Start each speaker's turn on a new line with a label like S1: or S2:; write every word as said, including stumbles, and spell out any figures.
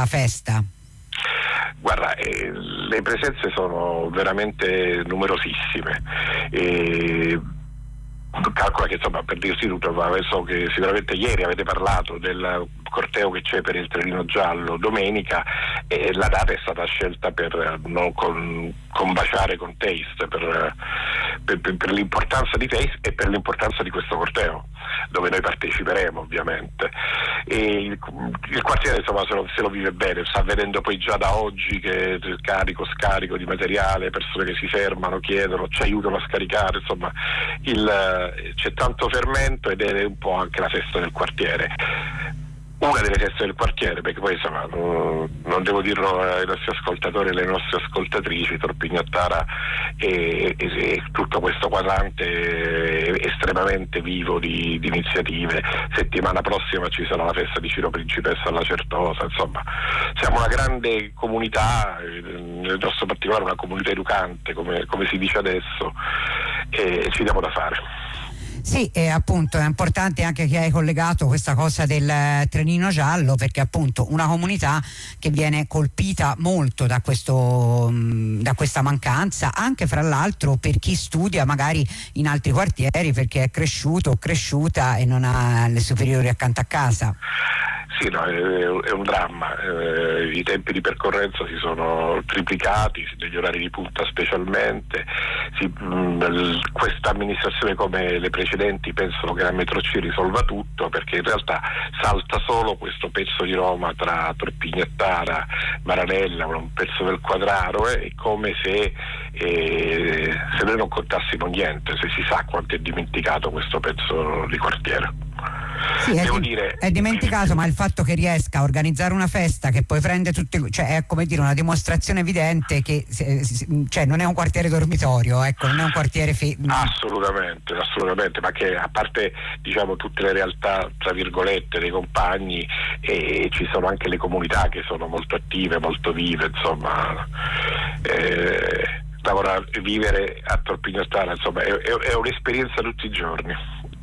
S1: festa?
S2: Guarda, eh, le presenze sono veramente numerosissime. E calcola che, insomma, per dirsi tutto, ma so che sicuramente ieri avete parlato del corteo che c'è per il trenino giallo domenica, e la data è stata scelta per non con, combaciare con Taste, per, per, per, per l'importanza di Taste e per l'importanza di questo corteo, dove noi parteciperemo ovviamente. E il, il quartiere, insomma, se lo, se lo vive bene, sta vedendo poi già da oggi che carico, scarico di materiale, persone che si fermano, chiedono, ci aiutano a scaricare, insomma il, c'è tanto fermento, ed è un po' anche la festa del quartiere. Una delle feste del quartiere, perché poi, insomma, non devo dirlo ai nostri ascoltatori e alle nostre ascoltatrici, Torpignattara e, e, e tutto questo quadrante estremamente vivo di, di iniziative. Settimana prossima ci sarà la festa di Ciro Principessa alla Certosa, insomma siamo una grande comunità, nel nostro particolare una comunità educante, come, come si dice adesso, e, e ci diamo da fare.
S1: Sì, e appunto è importante anche che hai collegato questa cosa del trenino giallo, perché appunto una comunità che viene colpita molto da questo da questa mancanza, anche fra l'altro per chi studia magari in altri quartieri, perché è cresciuto o cresciuta e non ha le superiori accanto a casa.
S2: Sì, no, è, è un dramma, eh, i tempi di percorrenza si sono triplicati, negli orari di punta specialmente. Si, mh, questa amministrazione, come le precedenti, pensano che la metro C risolva tutto, perché in realtà salta solo questo pezzo di Roma tra Torpignattara, Maranella, un pezzo del Quadraro, eh, è come se, eh, se noi non contassimo niente, se si sa quanto è dimenticato questo pezzo di quartiere.
S1: Sì, è,
S2: Devo
S1: di-
S2: dire,
S1: è dimenticato, ma il fatto che riesca a organizzare una festa che poi prende tutte, cioè è come dire una dimostrazione evidente che cioè non è un quartiere dormitorio, ecco, non è un quartiere fe-
S2: assolutamente, assolutamente, ma che a parte, diciamo, tutte le realtà tra virgolette dei compagni, e ci sono anche le comunità che sono molto attive, molto vive, insomma, eh, lavorare, vivere a Torpignattara, insomma, è, è, è un'esperienza tutti i giorni.